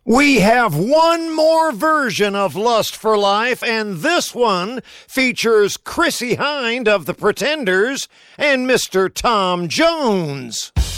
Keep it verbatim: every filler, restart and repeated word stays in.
We have one more version of Lust for Life, and this one features Chrissie Hynde of The Pretenders and Mister Tom Jones.